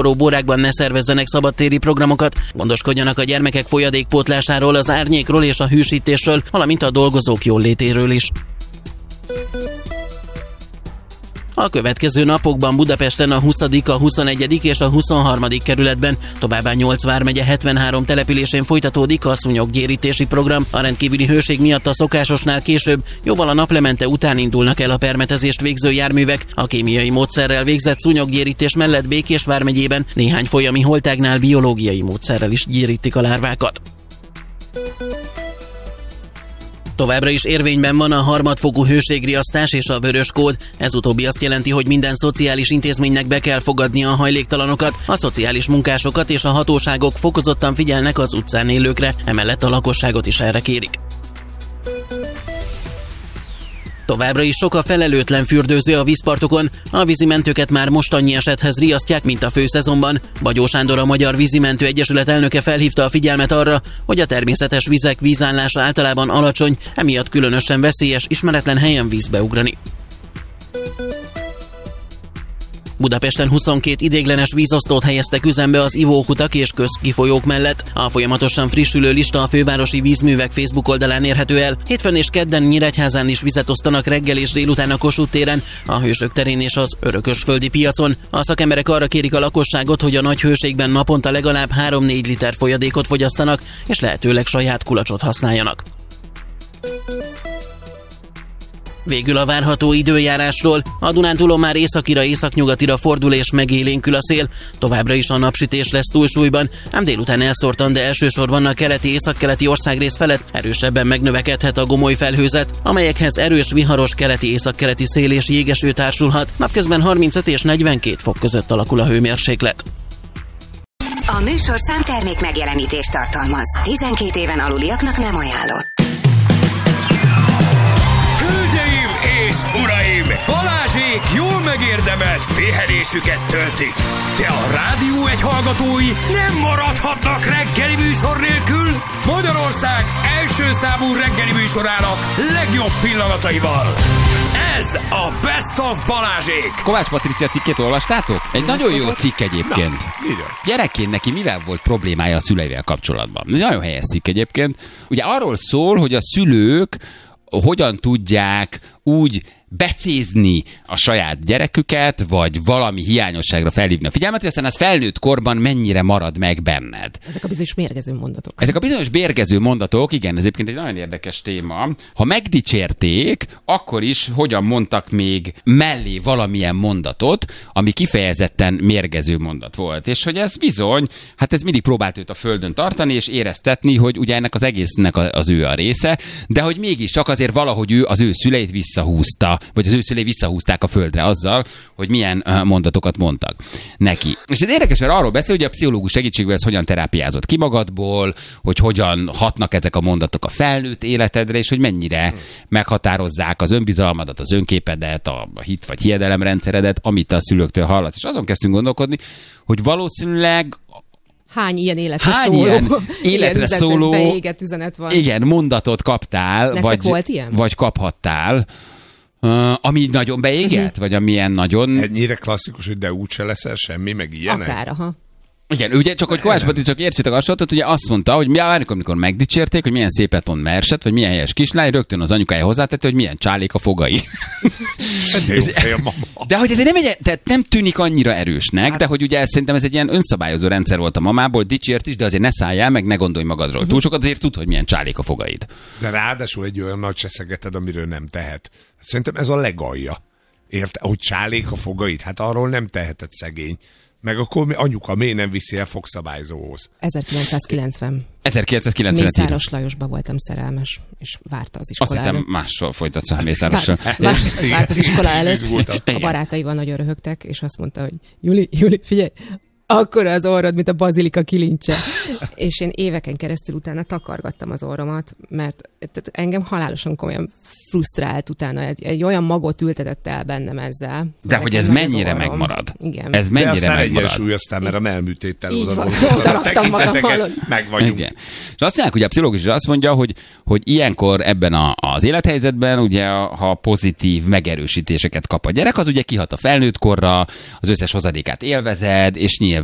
forróbb órákban ne szervezzenek szabadtéri programokat, gondoskodjanak a gyermekek folyadékpótlásáról, az árnyékról és a hűsítésről, valamint a dolgozók jólétéről is. A következő napokban Budapesten a 20., a 21. és a 23. kerületben, továbbá 8 vármegye 73 településén folytatódik a szúnyoggyérítési program. A rendkívüli hőség miatt a szokásosnál később, jóval a naplemente után indulnak el a permetezést végző járművek. A kémiai módszerrel végzett szúnyoggyérítés mellett Békés vármegyében néhány folyami holtágnál biológiai módszerrel is gyérítik a lárvákat. Továbbra is érvényben van a harmadfokú hőségriasztás és a vörös kód. Ez utóbbi azt jelenti, hogy minden szociális intézménynek be kell fogadnia a hajléktalanokat, a szociális munkásokat és a hatóságok fokozottan figyelnek az utcán élőkre, emellett a lakosságot is erre kérik. Továbbra is sok a felelőtlen fürdőző a vízpartokon. A vízimentőket már most annyi esethez riasztják, mint a főszezonban. Bagyó Sándor, a Magyar Vízimentő Egyesület elnöke felhívta a figyelmet arra, hogy a természetes vizek vízállása általában alacsony, emiatt különösen veszélyes ismeretlen helyen vízbe ugrani. Budapesten 22 ideiglenes vízosztót helyeztek üzembe az ivókutak és közkifolyók mellett. A folyamatosan frissülő lista a fővárosi vízművek Facebook oldalán érhető el. Hétfőn és kedden Nyíregyházán is vizet osztanak reggel és délután a Kossuth téren, a Hősök terén és az Örökösföldi piacon. A szakemberek arra kérik a lakosságot, hogy a nagy hőségben naponta legalább 3-4 liter folyadékot fogyasszanak, és lehetőleg saját kulacsot használjanak. Végül a várható időjárásról. A Dunántúlon már északnyugatira fordul és megélénkül a szél. Továbbra is a napsütés lesz túlsúlyban, ám délután elszórtan, de elsősorban a keleti-északkeleti országrész felett erősebben megnövekedhet a gomoly felhőzet, amelyekhez erős viharos keleti-északkeleti szél és jégeső társulhat. Napközben 35 és 42 fok között alakul a hőmérséklet. A műsorszám termék megjelenítést tartalmaz. 12 éven aluliaknak nem ajánlott. Hölgyeim és uraim! Balázsék jól megérdemelt pihenésüket töltik. De a Rádió Egy hallgatói nem maradhatnak reggeli műsor nélkül. Magyarország első számú reggeli műsorának legjobb pillanataival. Ez a Best of Balázsék. Kovács Patricia cikkét olvastátok? Egy nagyon jó cikk egyébként. Gyerekként neki mivel volt problémája a szüleivel kapcsolatban? Nagyon helyes cikk egyébként. Ugye arról szól, hogy a szülők hogyan tudják úgy becézni a saját gyereküket, vagy valami hiányosságra felhívni a figyelmet, hogy aztán az felnőtt korban mennyire marad meg benned. Ezek a bizonyos mérgező mondatok. Ezek a bizonyos mérgező mondatok, igen, ez egyébként egy nagyon érdekes téma. Ha megdicsérték, akkor is hogyan mondtak még mellé valamilyen mondatot, ami kifejezetten mérgező mondat volt. És hogy ez bizony, hát ez mindig próbált őt a földön tartani, és éreztetni, hogy ugye ennek az egésznek az ő a része, de hogy mégis csak azért valahogy ő az ő szüleit visszahúzta, vagy az ő szülei visszahúzták a földre azzal, hogy milyen mondatokat mondtak neki. És ez érdekes, mert arról beszél, hogy a pszichológus segítségével ez hogyan terápiázott ki magadból, hogy hogyan hatnak ezek a mondatok a felnőtt életedre, és hogy mennyire meghatározzák az önbizalmadat, az önképedet, a hit vagy hiedelemrendszeredet, amit a szülőktől hallasz. És azon kezdtünk gondolkodni, hogy valószínűleg hány ilyen életre szóló beégett üzenet van. Igen, mondatot kaptál, vagy kaphattál, ami nagyon beégett, vagy amilyen nagyon... Ennyire klasszikus, hogy de úgyse leszel semmi, meg ilyenek? Akár, aha. Igen, ugye csak hogy Kovács Pati, csak értsétek a sorozatot, ugye azt mondta, hogy amikor megdicsérték, hogy milyen szépet mond Merset, vagy milyen helyes kislány, rögtön az anyukája hozzátette, hogy milyen csálék a fogai. De hogy ez tehát nem tűnik annyira erősnek, de hogy ugye szerintem ez egy ilyen önszabályozó rendszer volt a mamából, dicsért is, de azért ne szálljál meg, ne gondolj magadról túl sokat, azért tud, hogy milyen csálék a fogaid. De ráadásul egy olyan nagy cseszegeted, amiről nem tehet. Szerintem ez a legalja. Érted? Hogy csálék a fogaid? Hát arról nem teheted, szegény. Meg akkor anyuka miért nem viszi el fogszabályzóhoz? 1990. 1990. Mészáros Lajosba voltam szerelmes, és várta az iskola előtt. Azt hittem mással folytatsz a Mészárossal. Várt az iskola előtt. A barátaival nagyon röhögtek, és azt mondta, hogy Juli, figyelj, akkora az orrod, mint a bazilika kilincse. És én éveken keresztül utána takargattam az orromat, mert engem halálosan komolyan frusztrált utána. Egy olyan magot ültetett el bennem ezzel. De hogy ez mennyire megmarad. Igen. Ez mennyire megmarad. De aztán egyensúlyoztál, mert a melműtéttel oda meg vagyunk. Igen. És azt mondják, hogy a pszichológus azt mondja, hogy ilyenkor ebben az élethelyzetben, ugye, ha pozitív megerősítéseket kap a gyerek, az ugye kihat a felnőtt korra, az összes hozadékát élvezed, és